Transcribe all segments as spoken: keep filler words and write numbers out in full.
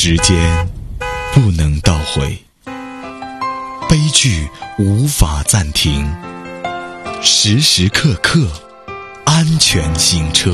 时间不能倒回，悲剧无法暂停，时时刻刻安全行车。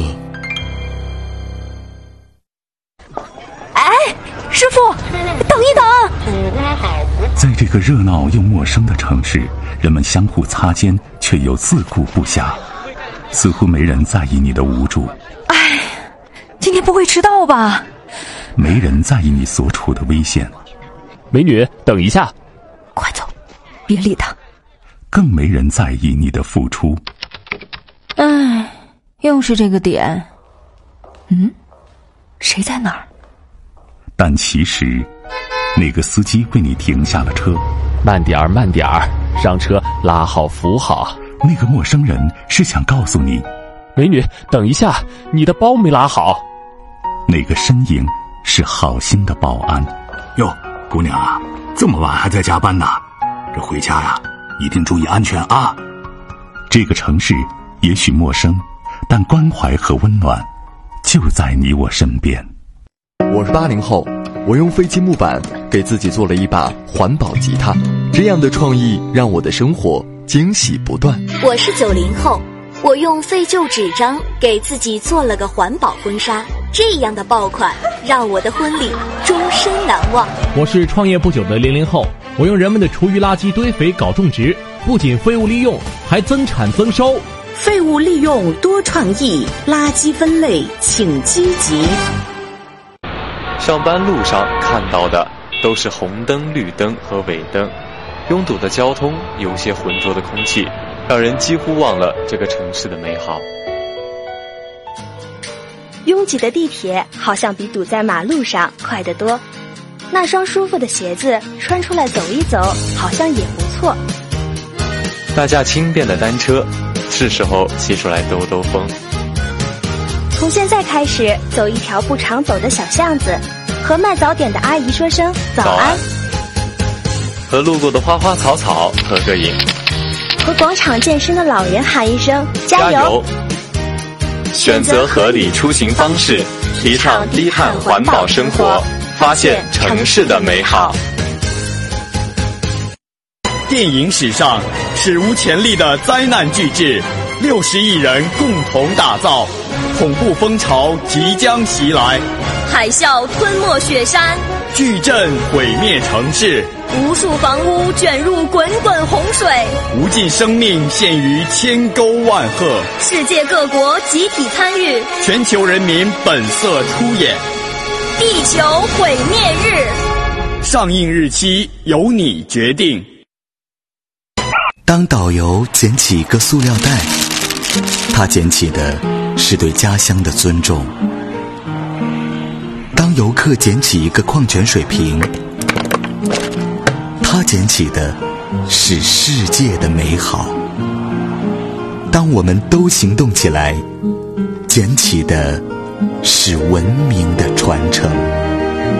哎，师傅，等一等！ 在这个热闹又陌生的城市，人们相互擦肩，却又自顾不暇，似乎没人在意你的无助。 哎，今天不会迟到吧？ 没人在意你所处的危险。 美女，等一下！ 快走，别理他。 更没人在意你的付出。 哎，又是这个点。嗯，谁在哪儿？ 但其实，那个司机为你停下了车。 慢点儿，慢点儿，让车拉好扶好。 那个陌生人是想告诉你， 美女，等一下，你的包没拉好。 那个身影是好心的保安。 哟，姑娘啊，这么晚还在加班呢？这回家呀，一定注意安全啊！ 这个城市也许陌生，但关怀和温暖就在你我身边。 我是八零后，我用废弃木板给自己做了一把环保吉他，这样的创意让我的生活惊喜不断。 我是九零后，我用废旧纸张给自己做了个环保婚纱，这样的爆款让我的婚礼终身难忘。 我是创业不久的零零后，我用人们的厨余垃圾堆肥搞种植，不仅废物利用，还增产增收。 废物利用多创意，垃圾分类请积极。 上班路上看到的都是红灯、绿灯和尾灯，拥堵的交通，有些浑浊的空气，让人几乎忘了这个城市的美好。 拥挤的地铁好像比堵在马路上快得多，那双舒服的鞋子穿出来走一走，好像也不错。 那架轻便的单车，是时候骑出来兜兜风。 从现在开始，走一条不常走的小巷子，和卖早点的阿姨说声早安，早安， 和路过的花花草草合个影， 和广场健身的老人喊一声加油。加油，选择合理出行方式，提倡低碳环保生活，发现城市的美好。 电影史上史无前例的灾难巨制，六十亿人共同打造，恐怖风潮即将袭来， 海啸吞没雪山， 巨震毁灭城市， 无数房屋卷入滚滚洪水， 无尽生命陷于千沟万壑， 世界各国集体参与， 全球人民本色出演。 地球毁灭日上映日期由你决定。 当导游捡起一个塑料袋，他捡起的是对家乡的尊重；当游客捡起一个矿泉水瓶，他捡起的是世界的美好。当我们都行动起来，捡起的是文明的传承。